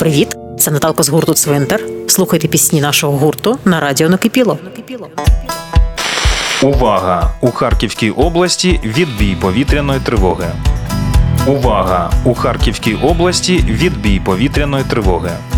Привіт! Це Наталка з гурту «Цвинтар». Слухайте пісні нашого гурту на радіо «Накипіло». Увага! У Харківській області відбій повітряної тривоги. Увага! У Харківській області відбій повітряної тривоги.